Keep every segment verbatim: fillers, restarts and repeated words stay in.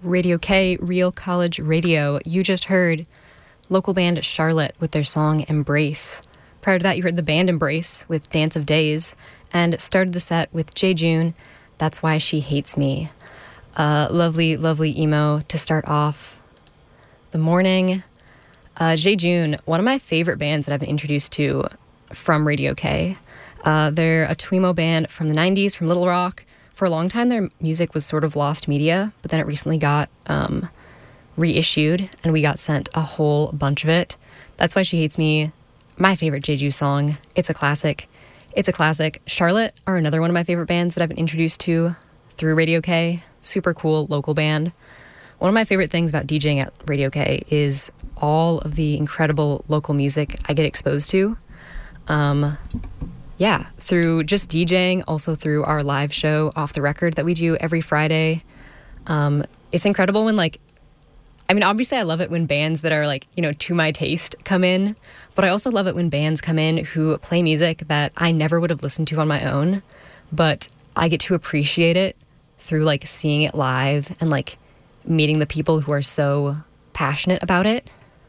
Radio K, Real College Radio. You just heard local band Charlotte with their song Embrace. Prior to that, you heard the band Embrace with Dance of Days, and started the set with Jay June, That's Why She Hates Me. Uh, lovely, lovely emo to start off the morning. Uh, Jay June, one of my favorite bands that I've been introduced to from Radio K. Uh, they're a Twemo band from the nineties, from Little Rock. For a long time, their music was sort of lost media, but then it recently got um, reissued, and we got sent a whole bunch of it. That's Why She Hates Me, my favorite Jay June song. It's a classic. It's a classic. Charlotte are another one of my favorite bands that I've been introduced to through Radio K. Super cool local band. One of my favorite things about DJing at Radio K is all of the incredible local music I get exposed to. Um, yeah, through just DJing, also through our live show Off the Record that we do every Friday. Um, it's incredible when, like, I mean, obviously I love it when bands that are, like, you know, to my taste come in, but I also love it when bands come in who play music that I never would have listened to on my own, but I get to appreciate it through, like, seeing it live and, like, meeting the people who are so passionate about it.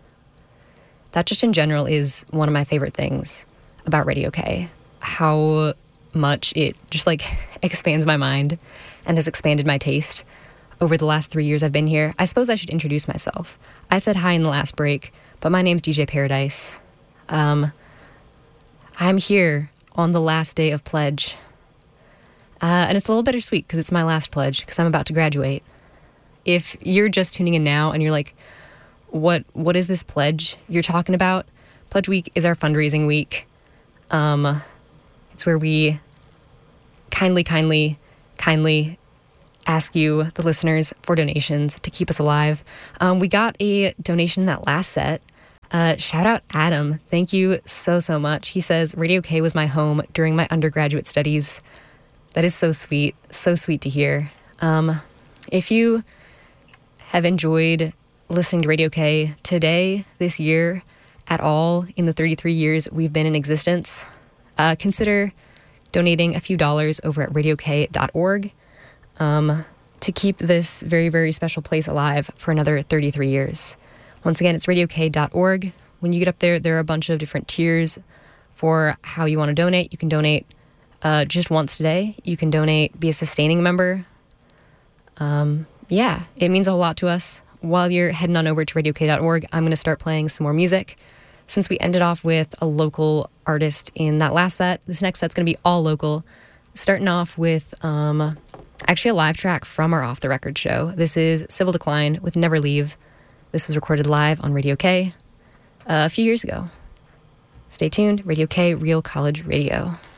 That just in general is one of my favorite things about Radio K. How much it just, like, expands my mind and has expanded my taste over the last three years I've been here. I suppose I should introduce myself. I said hi in the last break, but my name's D J Paradise. Um, I'm here on the last day of pledge. Uh, and it's a little bittersweet because it's my last pledge because I'm about to graduate. If you're just tuning in now and you're like, what what is this pledge you're talking about? Pledge Week is our fundraising week. Um, it's where we kindly, kindly, kindly ask you, the listeners, for donations to keep us alive. Um, we got a donation in that last set. Uh, shout out Adam. Thank you so, so much. He says, Radio K was my home during my undergraduate studies. That is so sweet. So sweet to hear. Um, if you have enjoyed listening to Radio K today, this year, at all, in the thirty-three years we've been in existence, uh, consider donating a few dollars over at radio k dot org um, to keep this very, very special place alive for another thirty-three years. Once again, it's radio k dot org. When you get up there, there are a bunch of different tiers for how you want to donate. You can donate uh, just once today. You can donate, be a sustaining member. Um, yeah, it means a whole lot to us. While you're heading on over to radio k dot org, I'm going to start playing some more music. Since we ended off with a local artist in that last set, this next set's going to be all local. Starting off with um, actually a live track from our Off the Record show. This is Civil Decline with Never Leave. This was recorded live on Radio K uh, a few years ago. Stay tuned. Radio K, Real College Radio.